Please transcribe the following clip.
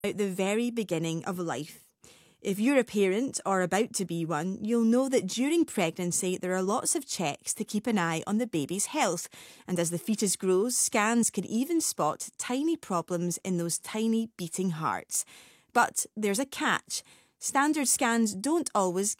At the very beginning of life. If you're a parent or about to be one, you'll know that during pregnancy there are lots of checks to keep an eye on the baby's health, and as the fetus grows, scans can even spot tiny problems in those tiny beating hearts. But there's a catch. Standard scans don't always